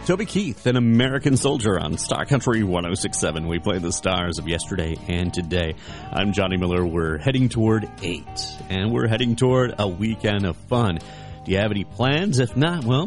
Toby Keith, an American Soldier on Star Country 106.7. We play the stars of yesterday and today. I'm Johnny Miller. We're heading toward 8, and we're heading toward a weekend of fun. Do you have any plans? If not, well,